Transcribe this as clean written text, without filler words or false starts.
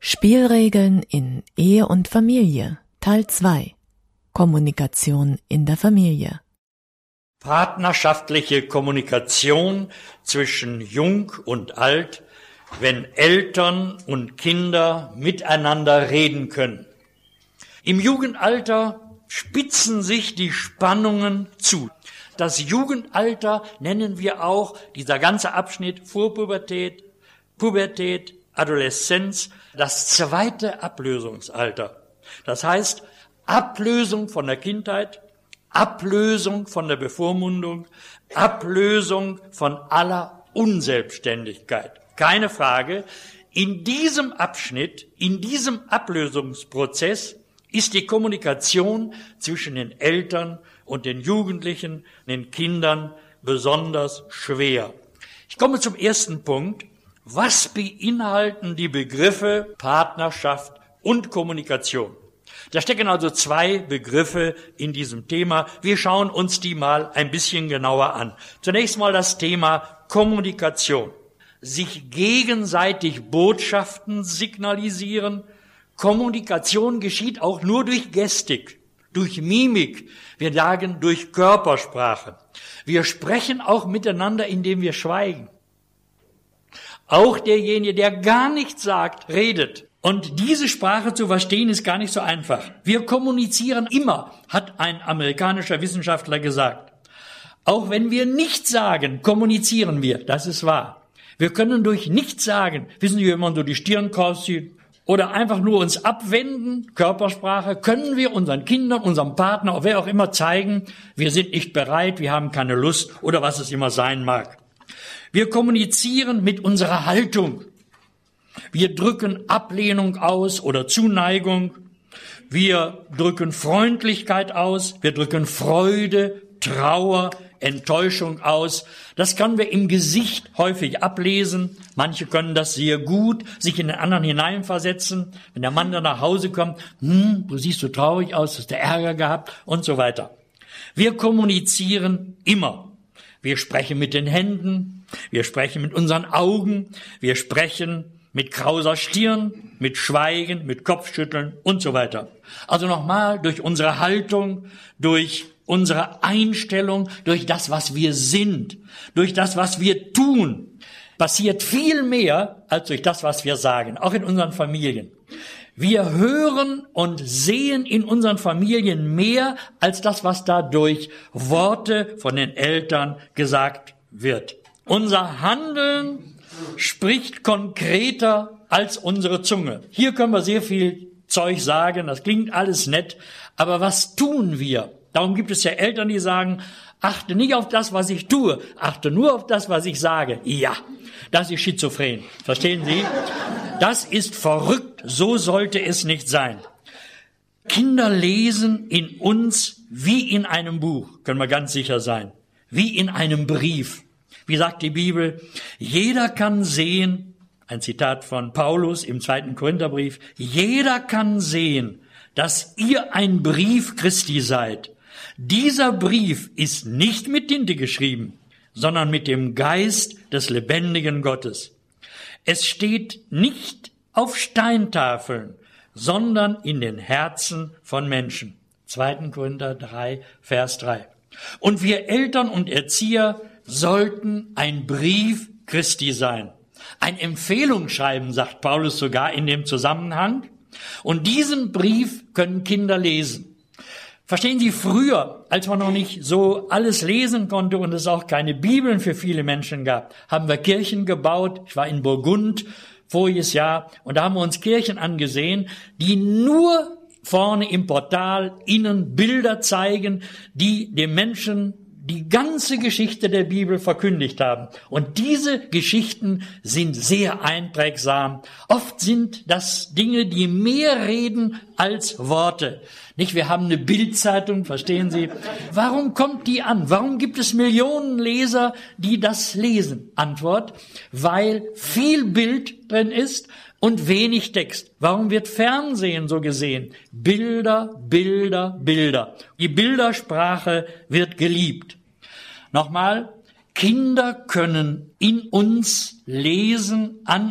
Spielregeln in Ehe und Familie, Teil 2. Kommunikation in der Familie. Partnerschaftliche Kommunikation zwischen Jung und Alt, wenn Eltern und Kinder miteinander reden können. Im Jugendalter spitzen sich die Spannungen zu. Das Jugendalter nennen wir auch, dieser ganze Abschnitt Vorpubertät, Pubertät, Adoleszenz, das zweite Ablösungsalter. Das heißt, Ablösung von der Kindheit, Ablösung von der Bevormundung, Ablösung von aller Unselbstständigkeit. Keine Frage, in diesem Abschnitt, in diesem Ablösungsprozess ist die Kommunikation zwischen den Eltern und den Jugendlichen, den Kindern besonders schwer. Ich komme zum ersten Punkt. Was beinhalten die Begriffe Partnerschaft und Kommunikation? Da stecken also zwei Begriffe in diesem Thema. Wir schauen uns die mal ein bisschen genauer an. Zunächst mal das Thema Kommunikation. Sich gegenseitig Botschaften signalisieren. Kommunikation geschieht auch nur durch Gestik, durch Mimik. Wir sagen durch Körpersprache. Wir sprechen auch miteinander, indem wir schweigen. Auch derjenige, der gar nichts sagt, redet. Und diese Sprache zu verstehen, ist gar nicht so einfach. Wir kommunizieren immer, hat ein amerikanischer Wissenschaftler gesagt. Auch wenn wir nichts sagen, kommunizieren wir. Das ist wahr. Wir können durch nichts sagen, wissen Sie, wenn man so die Stirn krauszieht, oder einfach nur uns abwenden, Körpersprache, können wir unseren Kindern, unserem Partner, wer auch immer zeigen, wir sind nicht bereit, wir haben keine Lust oder was es immer sein mag. Wir kommunizieren mit unserer Haltung. Wir drücken Ablehnung aus oder Zuneigung. Wir drücken Freundlichkeit aus. Wir drücken Freude, Trauer, Enttäuschung aus. Das können wir im Gesicht häufig ablesen. Manche können das sehr gut, sich in den anderen hineinversetzen. Wenn der Mann dann nach Hause kommt, du siehst so traurig aus, hast du Ärger gehabt und so weiter. Wir kommunizieren immer. Wir sprechen mit den Händen, wir sprechen mit unseren Augen, wir sprechen mit krauser Stirn, mit Schweigen, mit Kopfschütteln und so weiter. Also nochmal, durch unsere Haltung, durch unsere Einstellung, durch das, was wir sind, durch das, was wir tun, passiert viel mehr als durch das, was wir sagen, auch in unseren Familien. Wir hören und sehen in unseren Familien mehr als das, was da durch Worte von den Eltern gesagt wird. Unser Handeln spricht konkreter als unsere Zunge. Hier können wir sehr viel Zeug sagen, das klingt alles nett, aber was tun wir? Darum gibt es ja Eltern, die sagen, achte nicht auf das, was ich tue, achte nur auf das, was ich sage. Ja, das ist schizophren. Verstehen Sie? Das ist verrückt, so sollte es nicht sein. Kinder lesen in uns wie in einem Buch, können wir ganz sicher sein, wie in einem Brief. Wie sagt die Bibel? Jeder kann sehen, ein Zitat von Paulus im 2. Korintherbrief, jeder kann sehen, dass ihr ein Brief Christi seid. Dieser Brief ist nicht mit Tinte geschrieben, sondern mit dem Geist des lebendigen Gottes. Es steht nicht auf Steintafeln, sondern in den Herzen von Menschen. 2. Korinther 3, Vers 3. Und wir Eltern und Erzieher sollten ein Brief Christi sein. Ein Empfehlungsschreiben, sagt Paulus sogar in dem Zusammenhang. Und diesen Brief können Kinder lesen. Verstehen Sie, früher, als man noch nicht so alles lesen konnte und es auch keine Bibeln für viele Menschen gab, haben wir Kirchen gebaut. Ich war in Burgund voriges Jahr und da haben wir uns Kirchen angesehen, die nur vorne im Portal innen Bilder zeigen, die dem Menschen die ganze Geschichte der Bibel verkündigt haben. Und diese Geschichten sind sehr einprägsam. Oft sind das Dinge, die mehr reden als Worte. Nicht, wir haben eine Bildzeitung, verstehen Sie? Warum kommt die an? Warum gibt es Millionen Leser, die das lesen? Antwort, weil viel Bild drin ist und wenig Text. Warum wird Fernsehen so gesehen? Bilder, Bilder, Bilder. Die Bildersprache wird geliebt. Nochmal, Kinder können in uns lesen, an